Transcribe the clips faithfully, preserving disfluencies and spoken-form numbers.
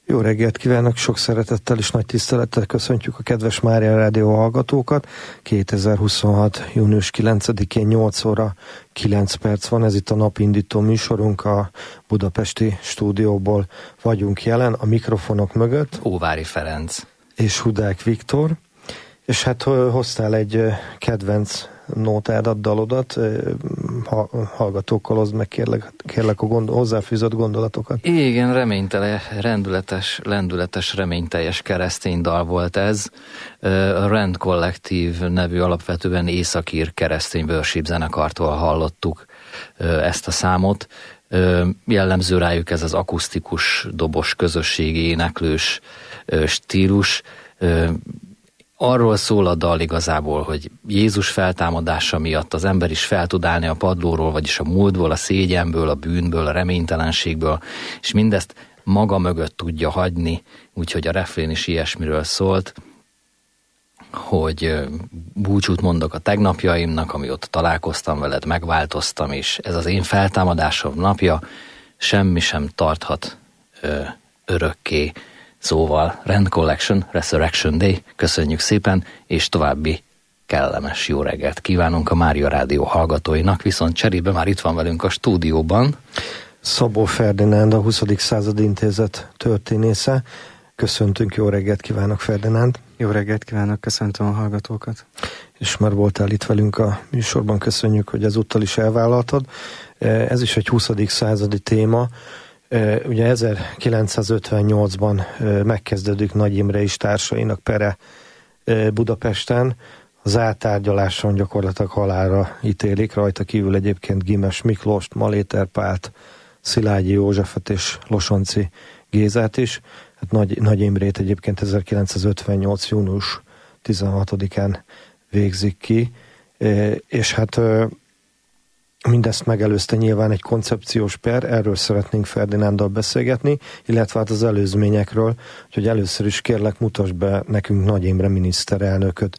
Jó reggelt kívánok, sok szeretettel és nagy tisztelettel köszöntjük a kedves Mária Rádió hallgatókat. kétezer-huszonhat. június kilencedikén nyolc óra kilenc perc van, ez itt a napindító műsorunk, a budapesti stúdióból vagyunk jelen, a mikrofonok mögött. Hóvári Ferenc. És Hudák Viktor. És hát hoztál egy kedvenc nótádat, dalodat, hallgatókkal hozd meg kérlek, kérlek a gondol, hozzáfűzött gondolatokat. Igen, reménytele, rendületes, lendületes, reményteljes keresztény dal volt ez. A Rend Kollektív nevű alapvetően északír keresztény worship zenekartól hallottuk ezt a számot. Jellemző rájuk ez az akusztikus, dobos, közösségi, éneklős stílus. Arról szól a dal igazából, hogy Jézus feltámadása miatt az ember is fel tud állni a padlóról, vagyis a múltból, a szégyenből, a bűnből, a reménytelenségből, és mindezt maga mögött tudja hagyni, úgyhogy a refrén is ilyesmiről szólt, hogy búcsút mondok a tegnapjaimnak, amióta találkoztam veled, megváltoztam, és ez az én feltámadásom napja, semmi sem tarthat ö, örökké. Szóval Rend Collection, Resurrection Day, köszönjük szépen, és további kellemes jó reggelt kívánunk a Mária Rádió hallgatóinak, viszont cserébe már itt van velünk a stúdióban Szabó Ferdinánd, a huszadik századi intézet történésze. Köszöntünk, jó reggelt kívánok, Ferdinánd. Jó reggelt kívánok, köszöntöm a hallgatókat. És már voltál itt velünk a műsorban, köszönjük, hogy ezúttal is elvállaltad. Ez is egy huszadik századi téma. Ugye ezerkilencszázötvennyolcban megkezdődik Nagy Imre és társainak pere Budapesten. Az átárgyaláson gyakorlatilag halálra ítélik, rajta kívül egyébként Gimes Miklóst, Maléter Pált, Szilágyi Józsefet és Losonci Gézát is. Hát Nagy, Nagy Imrét egyébként ezerkilencszázötvennyolc. június tizenhatodikán végzik ki, és hát mindezt megelőzte nyilván egy koncepciós per, erről szeretnénk Ferdinánddal beszélgetni, illetve hát az előzményekről, úgyhogy először is kérlek, mutasd be nekünk Nagy Imre miniszterelnököt,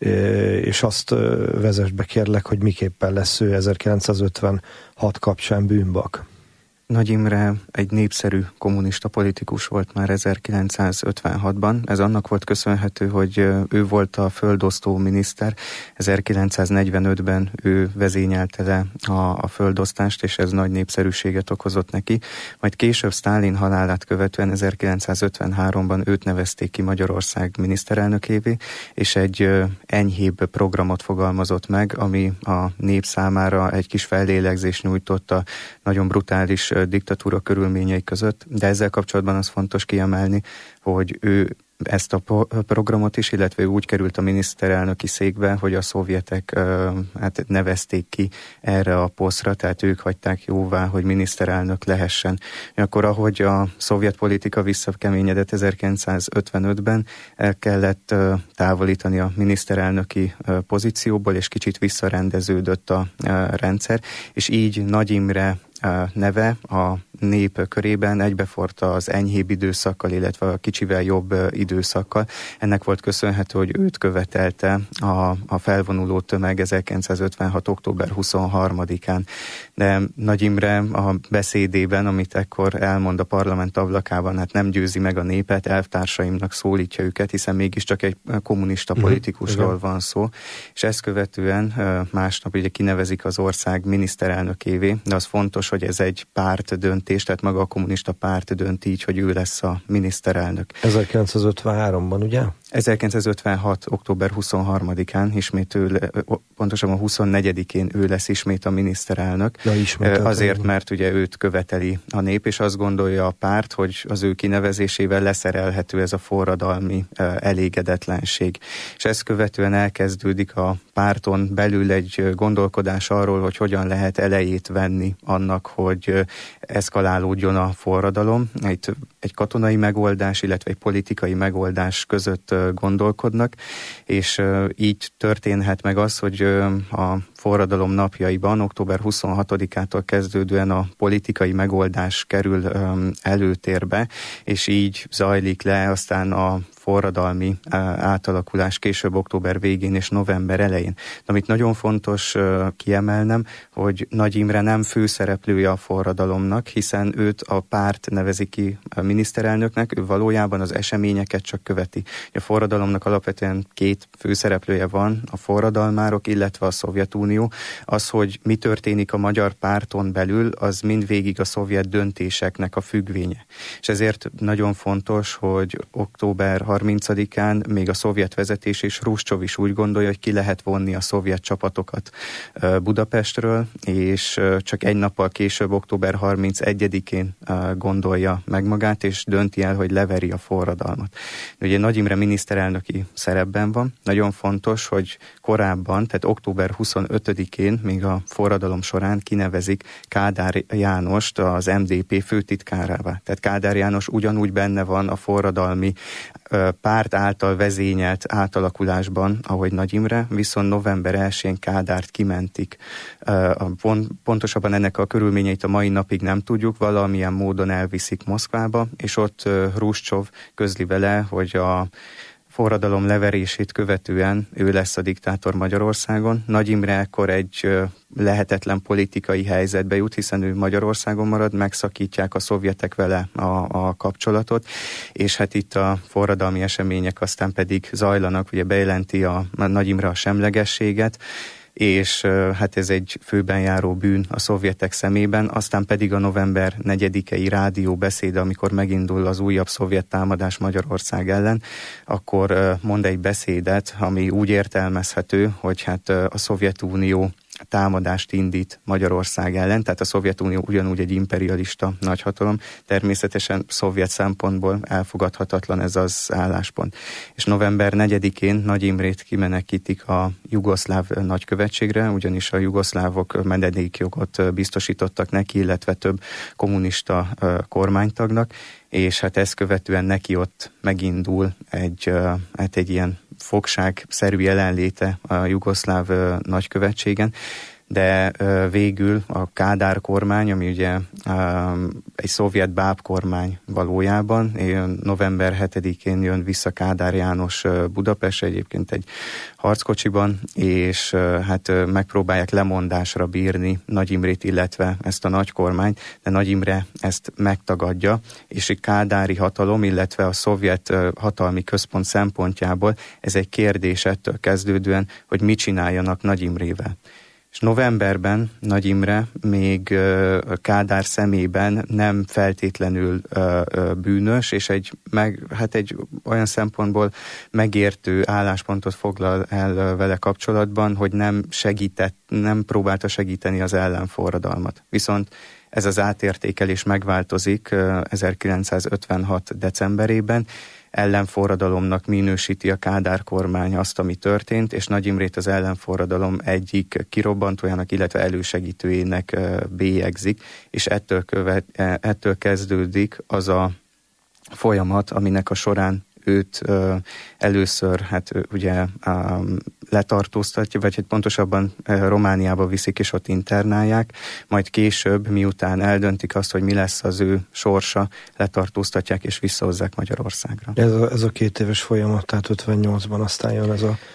és azt vezess be kérlek, hogy miképpen lesz ő ezerkilencszázötvenhat kapcsán bűnbak. Nagy Imre egy népszerű kommunista politikus volt már ezerkilencszázötvenhatban. Ez annak volt köszönhető, hogy ő volt a földosztó miniszter. ezerkilencszáznegyvenötben ő vezényelte le a, a földosztást, és ez nagy népszerűséget okozott neki. Majd később Sztálin halálát követően ezerkilencszázötvenháromban őt nevezték ki Magyarország miniszterelnökévé, és egy enyhébb programot fogalmazott meg, ami a nép számára egy kis fellélegzést nyújtott a nagyon brutális diktatúra körülményei között, de ezzel kapcsolatban az fontos kiemelni, hogy ő ezt a programot is, illetve ő úgy került a miniszterelnöki székbe, hogy a szovjetek hát nevezték ki erre a posztra, tehát ők hagyták jóvá, hogy miniszterelnök lehessen. Akkor, ahogy a szovjet politika visszakeményedett ezerkilencszázötvenötben, el kellett távolítani a miniszterelnöki pozícióból, és kicsit visszarendeződött a rendszer, és így Nagy Imre neve a nép körében egybeforta az enyhébb időszakkal, illetve a kicsivel jobb időszakkal. Ennek volt köszönhető, hogy őt követelte a, a felvonuló tömeg ezerkilencszázötvenhat. október huszonharmadikán. De Nagy Imre a beszédében, amit ekkor elmond a parlament ablakában, hát nem győzi meg a népet, elvtársaimnak szólítja őket, hiszen mégiscsak egy kommunista politikusról uh-huh. van szó. És ezt követően másnap ugye kinevezik az ország miniszterelnökévé, de az fontos, hogy ez egy párt döntés, tehát maga a kommunista párt dönt így, hogy ő lesz a miniszterelnök. ezerkilencszázötvenháromban, ugye? ezerkilencszázötvenhat. október huszonharmadikán, ismét ő, pontosabban huszonnegyedikén ő lesz ismét a miniszterelnök. Ja, ismét, azért, mert ugye őt követeli a nép, és azt gondolja a párt, hogy az ő kinevezésével leszerelhető ez a forradalmi elégedetlenség. És ezt követően elkezdődik a párton belül egy gondolkodás arról, hogy hogyan lehet elejét venni annak, hogy eszkalálódjon a forradalom. Itt egy katonai megoldás, illetve egy politikai megoldás között gondolkodnak, és így történhet meg az, hogy a forradalom napjaiban, október huszonhatodikától kezdődően a politikai megoldás kerül előtérbe, és így zajlik le aztán a forradalmi átalakulás később október végén és november elején. De amit nagyon fontos kiemelnem, hogy Nagy Imre nem főszereplője a forradalomnak, hiszen őt a párt nevezi ki a miniszterelnöknek, ő valójában az eseményeket csak követi. A forradalomnak alapvetően két főszereplője van, a forradalmárok, illetve a Szovjetunió. Az, hogy mi történik a magyar párton belül, az mindvégig a szovjet döntéseknek a függvénye. És ezért nagyon fontos, hogy október harmincadikán még a szovjet vezetés és Hruscsov is úgy gondolja, hogy ki lehet vonni a szovjet csapatokat Budapestről, és csak egy nappal később, október harmincegyedikén gondolja meg magát, és dönti el, hogy leveri a forradalmat. Ugye Nagy Imre miniszterelnöki szerepben van. Nagyon fontos, hogy korábban, tehát október huszonötödikén, még a forradalom során kinevezik Kádár Jánost az em dé pé főtitkárává. Tehát Kádár János ugyanúgy benne van a forradalmi párt által vezényelt átalakulásban, ahogy Nagy Imre, viszont november elsején Kádárt kimentik. Pontosabban ennek a körülményeit a mai napig nem tudjuk, valamilyen módon elviszik Moszkvába, és ott Hruscsov közli vele, hogy a forradalom leverését követően ő lesz a diktátor Magyarországon. Nagy Imre ekkor egy lehetetlen politikai helyzetbe jut, hiszen ő Magyarországon marad, megszakítják a szovjetek vele a, a kapcsolatot, és hát itt a forradalmi események aztán pedig zajlanak, ugye bejelenti a, a Nagy Imre a semlegességet, és hát ez egy főben járó bűn a szovjetek szemében, aztán pedig a november negyedikei rádióbeszéde, amikor megindul az újabb szovjet támadás Magyarország ellen, akkor mond egy beszédet, ami úgy értelmezhető, hogy hát a Szovjetunió támadást indít Magyarország ellen, tehát a Szovjetunió ugyanúgy egy imperialista nagyhatalom, természetesen szovjet szempontból elfogadhatatlan ez az álláspont. És november negyedikén Nagy Imrét kimenekítik a jugoszláv nagykövetségre, ugyanis a jugoszlávok menedékjogot biztosítottak neki, illetve több kommunista kormánytagnak, és hát ezt követően neki ott megindul egy, hát egy ilyen fogságszerű jelenléte a jugoszláv nagykövetségen, de végül a Kádár kormány, ami ugye egy szovjet bábkormány valójában, november hetedikén jön vissza Kádár János Budapestre, egyébként egy harckocsiban, és hát megpróbálják lemondásra bírni Nagy Imrét, illetve ezt a nagykormányt, de Nagy Imre ezt megtagadja, és a kádári hatalom, illetve a szovjet hatalmi központ szempontjából ez egy kérdés ettől kezdődően, hogy mit csináljanak Nagy Imrével. És novemberben Nagy Imre még Kádár szemében nem feltétlenül bűnös, és egy, meg, hát egy olyan szempontból megértő álláspontot foglal el vele kapcsolatban, hogy nem segített, nem próbálta segíteni az ellenforradalmat. Viszont ez az átértékelés megváltozik ezerkilencszázötvenhat decemberében, ellenforradalomnak minősíti a Kádár kormány azt, ami történt, és Nagy Imrét az ellenforradalom egyik kirobbantójának, illetve elősegítőjének bélyegzik, és ettől, követ, ettől kezdődik az a folyamat, aminek a során őt ö, először hát ugye ö, letartóztatja, vagy hát pontosabban ö, Romániába viszik és ott internálják, majd később, miután eldöntik azt, hogy mi lesz az ő sorsa, letartóztatják és visszahozzák Magyarországra. Ez a, ez a két éves folyamat, tehát ötvennyolcban aztán jön ez a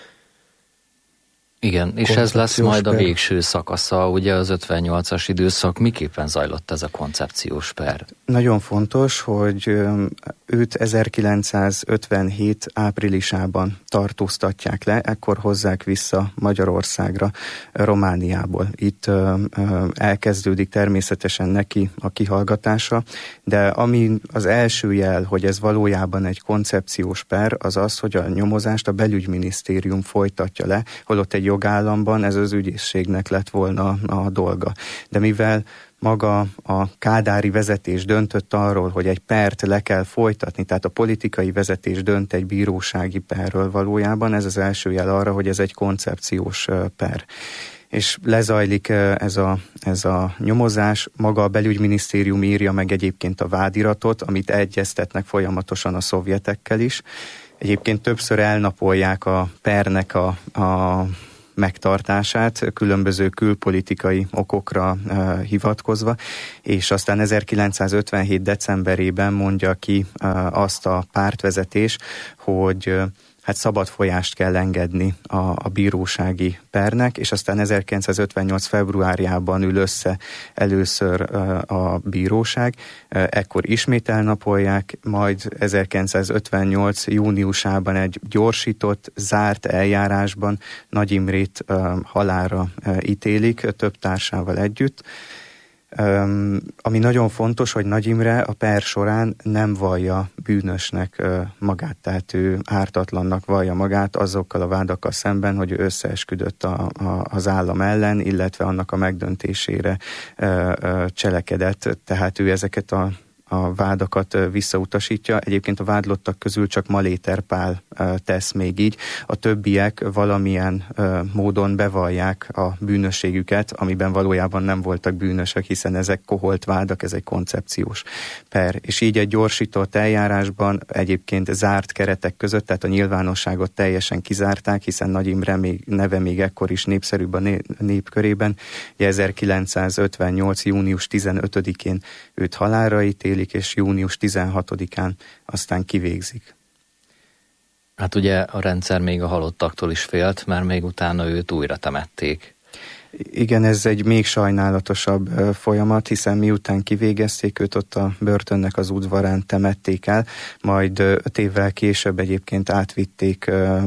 Igen, és ez lesz majd a végső szakasza, ugye az ötvennyolcas időszak. Miképpen zajlott ez a koncepciós per? Nagyon fontos, hogy őt ezerkilencszázötvenhét áprilisában tartóztatják le, ekkor hozzák vissza Magyarországra, Romániából. Itt elkezdődik természetesen neki a kihallgatása, de ami az első jel, hogy ez valójában egy koncepciós per, az az, hogy a nyomozást a belügyminisztérium folytatja le, holott egy jogállamban ez az ügyészségnek lett volna a dolga. De mivel maga a kádári vezetés döntött arról, hogy egy pert le kell folytatni, tehát a politikai vezetés dönt egy bírósági perről valójában, ez az első jel arra, hogy ez egy koncepciós per. És lezajlik ez a, ez a nyomozás, maga a belügyminisztérium írja meg egyébként a vádiratot, amit egyeztetnek folyamatosan a szovjetekkel is. Egyébként többször elnapolják a pernek a, a megtartását, különböző külpolitikai okokra hivatkozva, és aztán ezerkilencszázötvenhét decemberében mondja ki azt a pártvezetés, hogy hát szabad folyást kell engedni a, a bírósági pernek, és aztán ezerkilencszázötvennyolc februárjában ül össze először a bíróság, ekkor ismét elnapolják, majd ezerkilencszázötvennyolc júniusában egy gyorsított, zárt eljárásban Nagy Imrét halálra ítélik, több társával együtt. Um, ami nagyon fontos, hogy Nagy Imre a per során nem vallja bűnösnek uh, magát, tehát ő ártatlannak vallja magát azokkal a vádakkal szemben, hogy ő összeesküdött a, a, az állam ellen, illetve annak a megdöntésére uh, uh, cselekedett, tehát ő ezeket a a vádakat visszautasítja. Egyébként a vádlottak közül csak Maléter Pál tesz még így. A többiek valamilyen módon bevallják a bűnösségüket, amiben valójában nem voltak bűnösök, hiszen ezek koholt vádak, ez egy koncepciós per. És így egy gyorsított eljárásban, egyébként zárt keretek között, tehát a nyilvánosságot teljesen kizárták, hiszen Nagy Imre még, neve még ekkor is népszerűbb a nép körében. ezerkilencszázötvennyolc június tizenötödikén őt halálra ítélik, és június tizenhatodikán aztán kivégzik. Hát ugye a rendszer még a halottaktól is félt, mert még utána őt újra temették. Igen, ez egy még sajnálatosabb folyamat, hiszen miután kivégezték őt, ott a börtönnek az udvarán temették el, majd öt évvel később egyébként átvitték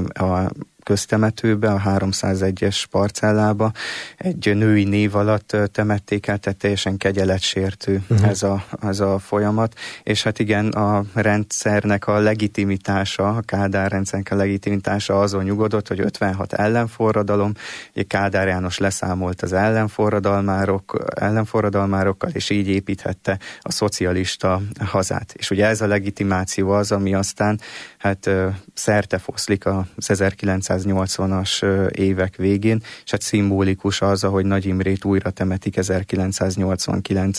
a köztemetőbe, a háromszázegyes parcellába, egy női név alatt temették el, tehát teljesen kegyeletsértő uh-huh. ez, a, ez a folyamat, és hát igen, a rendszernek a legitimitása, a Kádár rendszernek a legitimitása azon nyugodott, hogy ötvenhat ellenforradalom, ugye Kádár János leszámolt az ellenforradalmárok, ellenforradalmárokkal, és így építhette a szocialista hazát. És ugye ez a legitimáció az, ami aztán hát szertefoszlik az ezerkilencszáznyolcvanas évek végén, és hát szimbolikus az, ahogy Nagy Imrét újra temetik ezerkilencszáznyolcvankilenc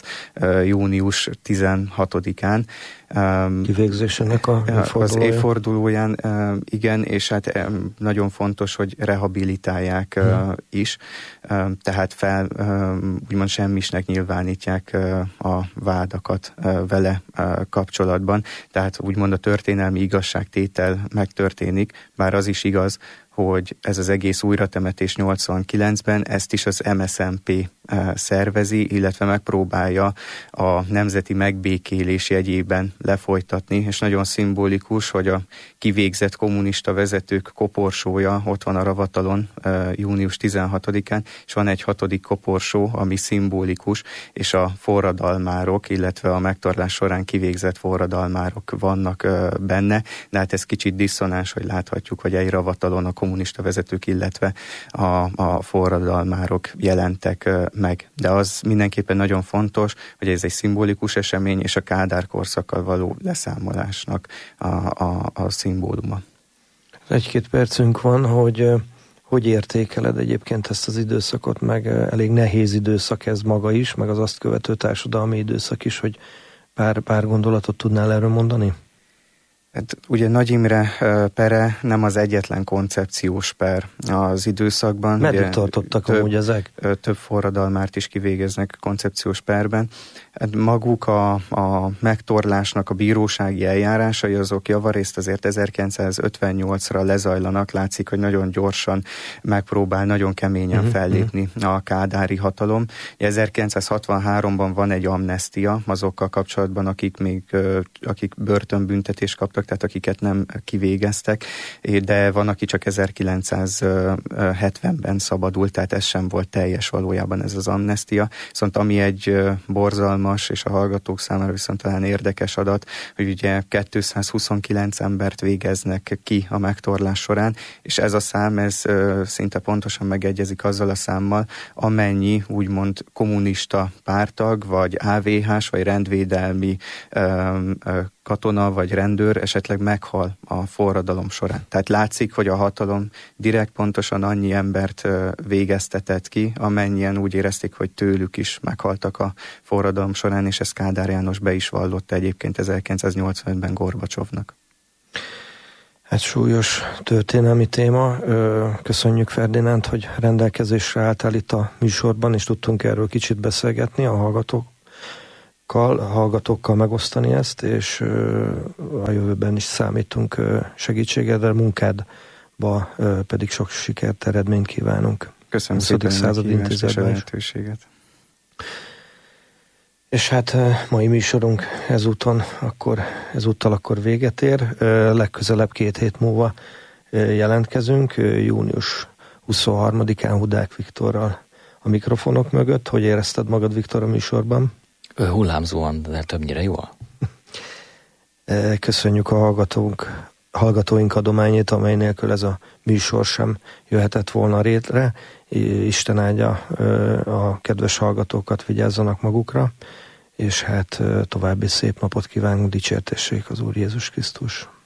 június tizenhatodikán. Kivégzésének a az évfordulóján, igen, és hát nagyon fontos, hogy rehabilitálják hmm. is, tehát fel, úgymond semmisnek nyilvánítják a vádakat vele kapcsolatban, tehát úgymond a történelmi igazságtétel megtörténik, bár az is igaz, hogy ez az egész újratemetés nyolcvankilencben ezt is az em es zé en pé szervezi, illetve megpróbálja a nemzeti megbékélés jegyében lefolytatni, és nagyon szimbolikus, hogy a kivégzett kommunista vezetők koporsója ott van a Ravatalon június tizenhatodikán, és van egy hatodik koporsó, ami szimbolikus, és a forradalmárok, illetve a megtorlás során kivégzett forradalmárok vannak benne, de hát ez kicsit diszonáns, hogy láthatjuk, hogy egy Ravatalon a kommunista vezetők, illetve a, a forradalmárok jelentek meg. De az mindenképpen nagyon fontos, hogy ez egy szimbolikus esemény, és a Kádár korszakkal való leszámolásnak a, a, a szimbóluma. Egy-két percünk van, hogy hogy értékeled egyébként ezt az időszakot, meg elég nehéz időszak ez maga is, meg az azt követő társadalmi időszak is, hogy pár, pár gondolatot tudnál erről mondani? Hát ugye Nagy Imre pere nem az egyetlen koncepciós per az időszakban. Meddig tartottak több, amúgy ezek? Több forradalmárt is kivégeznek koncepciós perben. Hát maguk a, a megtorlásnak a bírósági eljárásai, azok javarészt azért ezerkilencszázötvennyolcra lezajlanak. Látszik, hogy nagyon gyorsan megpróbál, nagyon keményen uh-huh, fellépni uh-huh. a kádári hatalom. ezerkilencszázhatvanháromban van egy amnestia azokkal kapcsolatban, akik még akik börtönbüntetést kaptak, tehát akiket nem kivégeztek, de van, aki csak ezerkilencszázhetvenben szabadult, tehát ez sem volt teljes valójában ez az amnestia. Viszont ami egy borzalmas, és a hallgatók számára viszont talán érdekes adat, hogy ugye kétszázhuszonkilenc embert végeznek ki a megtorlás során, és ez a szám, ez szinte pontosan megegyezik azzal a számmal, amennyi úgymond kommunista pártag, vagy á vé hás, vagy rendvédelmi katona vagy rendőr esetleg meghal a forradalom során. Tehát látszik, hogy a hatalom direkt pontosan annyi embert végeztetett ki, amennyien úgy érezték, hogy tőlük is meghaltak a forradalom során, és ezt Kádár János be is vallotta egyébként ezerkilencszáznyolcvanötben Gorbacsovnak. Hát súlyos történelmi téma. Köszönjük, Ferdinánd, hogy rendelkezésre álltál itt a műsorban, és tudtunk erről kicsit beszélgetni a hallgatókkal, a hallgatókkal megosztani ezt, és a jövőben is számítunk segítségedre, munkádba pedig sok sikert, eredményt kívánunk. Köszönöm szépen a meghívást és a lehetőséget. És hát mai műsorunk ezúton akkor, ezúttal akkor véget ér. Legközelebb két hét múlva jelentkezünk, június huszonharmadikán Hudák Viktorral a mikrofonok mögött. Hogy érezted magad, Viktor, a műsorban? Hullámzóan, de többnyire jól. Köszönjük a hallgatónk, hallgatóink adományét, amely nélkül ez a műsor sem jöhetett volna rétre. Isten áldja a kedves hallgatókat, vigyázzanak magukra, és hát további szép napot kívánunk, dicsértessék az Úr Jézus Krisztus.